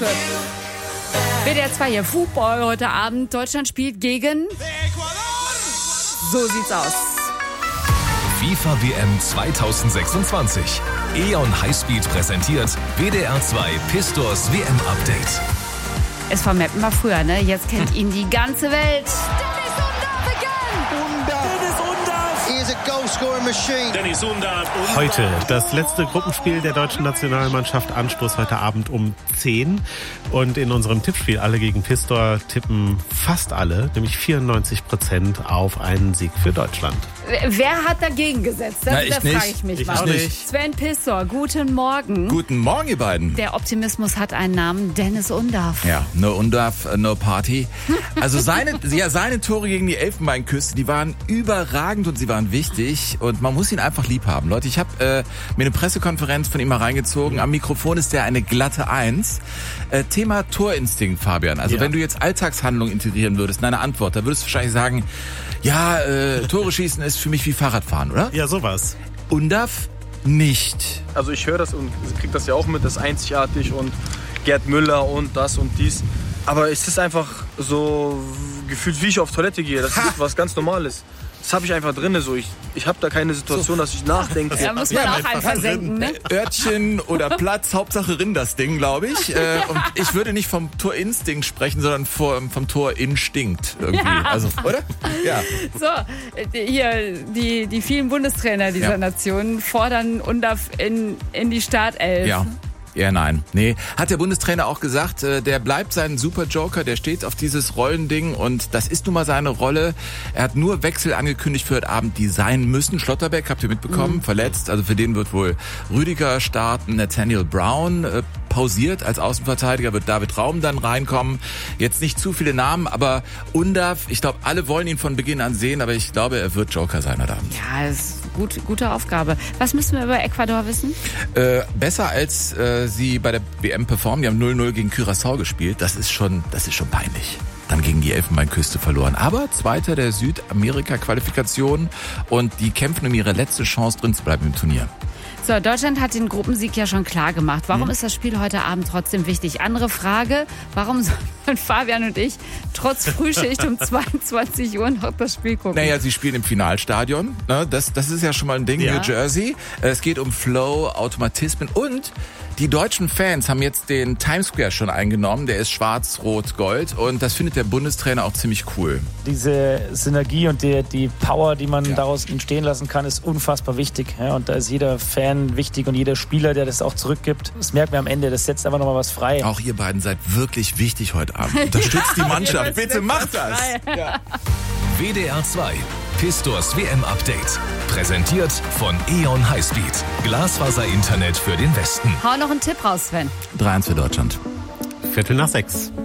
WDR 2 hier, Football heute Abend. Deutschland spielt gegen... So sieht's aus. FIFA WM 2026. E.ON Highspeed präsentiert WDR 2 Pistors WM Update. SV Meppen war früher, ne? Jetzt kennt ihn die ganze Welt. Heute das letzte Gruppenspiel der deutschen Nationalmannschaft. Anstoß heute Abend um 10. Und in unserem Tippspiel Alle gegen Pistor tippen fast alle, nämlich 94% auf einen Sieg für Deutschland. Wer hat dagegen gesetzt? Das frage ich mich mal. Nicht. Sven Pistor, guten Morgen. Guten Morgen, ihr beiden. Der Optimismus hat einen Namen, Dennis Undaff. Ja, no Undaff, no Party. Also seine Tore gegen die Elfenbeinküste, die waren überragend und sie waren wichtig. Und man muss ihn einfach lieb haben. Leute, ich habe mir eine Pressekonferenz von ihm mal reingezogen. Am Mikrofon ist der eine glatte 1. Thema Torinstinkt, Fabian. Also wenn du jetzt Alltagshandlung integrieren würdest in eine Antwort, da würdest du wahrscheinlich sagen, ja, Tore schießen ist für mich wie Fahrradfahren, oder? Ja, sowas. Undaff nicht. Also ich höre das und kriege das ja auch mit, das ist einzigartig und Gerd Müller und das und dies. Aber es ist einfach so gefühlt, wie ich auf Toilette gehe. Das ist was ganz Normales. Das habe ich einfach drin. So. Ich habe da keine Situation, dass ich nachdenke. Da muss man auch einfach senken, ne? Örtchen oder Platz, Hauptsache Rinn das Ding, glaube ich. Und ich würde nicht vom Torinstinkt sprechen, sondern vom Torinstinkt irgendwie. Ja. Also, oder? Ja. So, hier, die vielen Bundestrainer dieser Nation fordern Undaff in die Startelf. Ja. Ja, nein. Nee, hat der Bundestrainer auch gesagt, der bleibt sein Superjoker, der steht auf dieses Rollending und das ist nun mal seine Rolle. Er hat nur Wechsel angekündigt für heute Abend, die sein müssen. Schlotterbeck, habt ihr mitbekommen, verletzt. Also für den wird wohl Rüdiger starten, Nathaniel Brown pausiert als Außenverteidiger, wird David Raum dann reinkommen. Jetzt nicht zu viele Namen, aber Undaff, ich glaube, alle wollen ihn von Beginn an sehen, aber ich glaube, er wird Joker sein heute Abend. Ja, das ist gute Aufgabe. Was müssen wir über Ecuador wissen? Besser als sie bei der WM performen. Die haben 0-0 gegen Curaçao gespielt. Das ist schon peinlich. Dann gegen die Elfenbeinküste verloren. Aber Zweiter der Südamerika-Qualifikation und die kämpfen um ihre letzte Chance drin zu bleiben im Turnier. So, Deutschland hat den Gruppensieg ja schon klar gemacht. Warum ist das Spiel heute Abend trotzdem wichtig? Andere Frage, warum sollen Fabian und ich trotz Frühschicht um 22 Uhr noch das Spiel gucken? Naja, sie spielen im Finalstadion. Das ist ja schon mal ein Ding, New Jersey. Es geht um Flow, Automatismen und die deutschen Fans haben jetzt den Times Square schon eingenommen. Der ist schwarz, rot, gold und das findet der Bundestrainer auch ziemlich cool. Diese Synergie und die Power, die man daraus entstehen lassen kann, ist unfassbar wichtig. Ja, und da ist jeder Fan wichtig und jeder Spieler, der das auch zurückgibt. Das merkt man am Ende, das setzt einfach nochmal was frei. Auch ihr beiden seid wirklich wichtig heute Abend. Unterstützt die Mannschaft, bitte macht das! Ja. WDR 2 Pistors WM Update. Präsentiert von E.ON Highspeed. Glasfaser-Internet für den Westen. Hau noch einen Tipp raus, Sven. 3-1 für Deutschland. 5:45.